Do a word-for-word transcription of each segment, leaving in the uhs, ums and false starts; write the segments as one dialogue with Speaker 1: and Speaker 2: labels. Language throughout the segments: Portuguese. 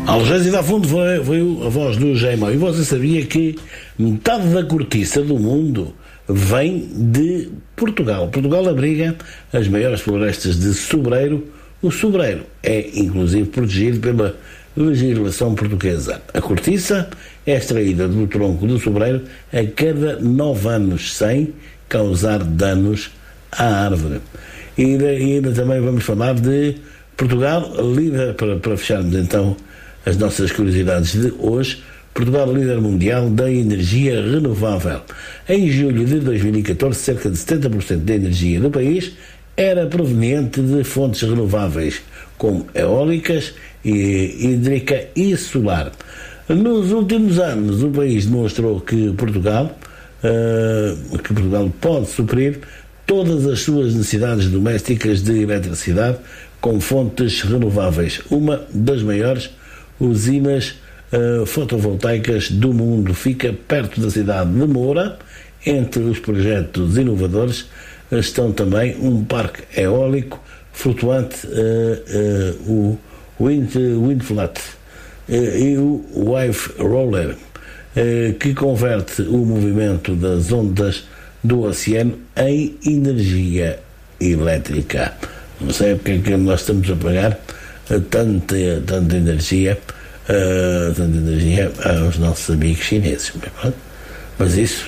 Speaker 1: Algésio da Fonte foi, foi a voz do Jaimão. E você sabia que metade da cortiça do mundo vem de Portugal? Portugal abriga as maiores florestas de sobreiro. O sobreiro é, inclusive, protegido pela legislação portuguesa. A cortiça é extraída do tronco do sobreiro a cada nove anos, sem causar danos à árvore. E ainda, ainda também vamos falar de Portugal, líder, para, para fecharmos então as nossas curiosidades de hoje, Portugal líder mundial da energia renovável. Em julho de dois mil e catorze, cerca de setenta por cento da energia do país era proveniente de fontes renováveis, como eólicas, hídrica e solar. Nos últimos anos, o país demonstrou que Portugal, uh, que Portugal pode suprir todas as suas necessidades domésticas de eletricidade com fontes renováveis. Uma das maiores usinas uh, fotovoltaicas do mundo fica perto da cidade de Moura. Entre os projetos inovadores estão também um parque eólico flutuante, uh, uh, o Wind, Windflat, uh, e o Wave Roller, uh, que converte o movimento das ondas do oceano em energia elétrica. Não sei porque é que nós estamos a pagar uh, tanta, tanta energia, uh, tanta energia aos nossos amigos chineses. Mas isso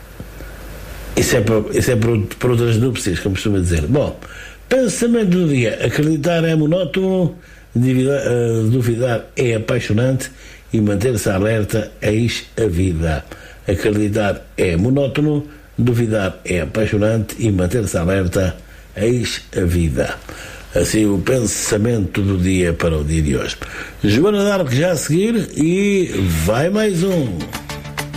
Speaker 1: Isso é para, isso é para, para outras núpcias, como costuma dizer. Bom, pensamento do dia. Acreditar é monótono, duvidar, uh, duvidar é apaixonante e manter-se alerta eis a vida. Acreditar é monótono, duvidar é apaixonante e manter-se alerta eis a vida. Assim o pensamento do dia para o dia de hoje. Joana D'Arc já a seguir e vai mais um.